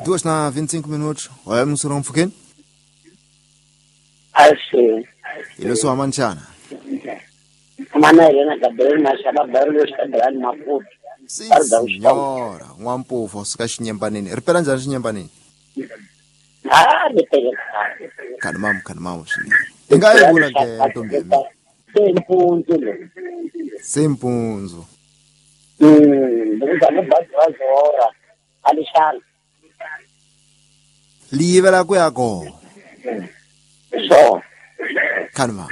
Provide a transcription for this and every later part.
2 na 25 minutos. Olha no Sorão Fuken. Assim. Ele só amanchana. Mana yana Gabriel Machaba Barros Cabral Maputo. Sim, senhora. Um povo, os caixas nyampanini. Repera já as nyampanini. Depende. Calmamos, senhor. Engai bula que tombe. Sempunzo. Bukan batu ora. Alishan. Live la kuyako. So. Calma.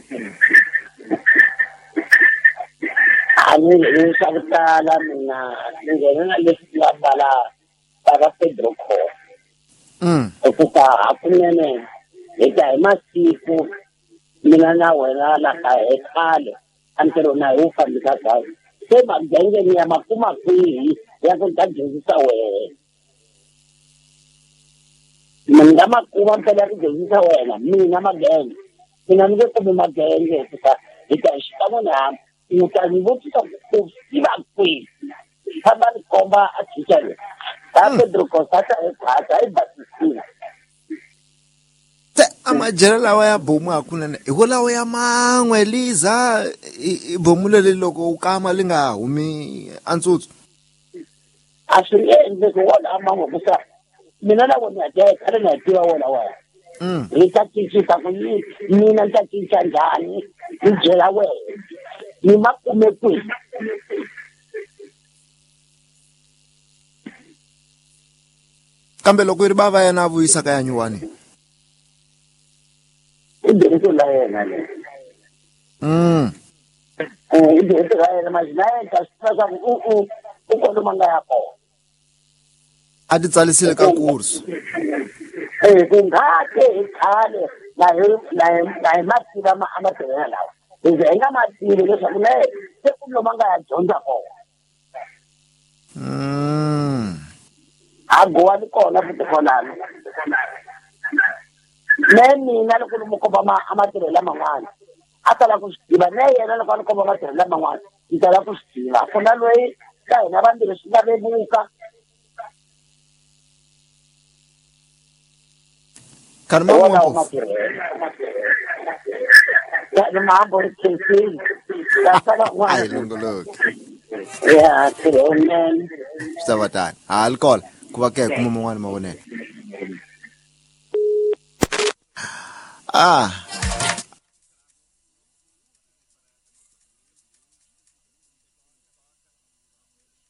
Ani isakta la mina. Ngena lesla bala para Pedro ko. Okuta apunene. Ita masiku. Mina na wena la ka ekale. Antero na ufa mikaka. Sema genge ni ya makuma kui ya kuntajuzisa wewe. Mina makuma mpela kujuzisa wewe. Mina magenge. Mina nige kubi magenge. Itashikamo na utanivuti kusiba kui. Kama ni komba atichale. Pedro Costa eka basisina. Amajela lawa ya bomu akuna ikolawa ya mangwe liza bomu leli loko ukama linga humi antsutsu asiyenze kuona amango kusa mina na wona ade kana na tiwa wona waya itakichisa kuni mina ntakicha njani njela wewe ni makume kwi kambe loko ri bava yana vuyisa ka yanyuwani Itu lah yang ada. Itu lah yang macam ni. Kasih aku mangga apa? Adi tsalisile ka kursu. Kungate ikhale la mati lama amathela lawa. Izenga mati lesakune sekulo mangga yajonda ko. Agwani kona futhi khona. Mina lokho kuba amathela mangwana. Atala kusiba neyena lokho kuba amathela mangwana. Itala kusiba. Khona loyi ka hina abantu lesibabebuka. Karma mo. Ya mambo kesi. Ay lungolog. Ya, men. Sabatan. Alcohol. Kuba ke kumumungana mawone.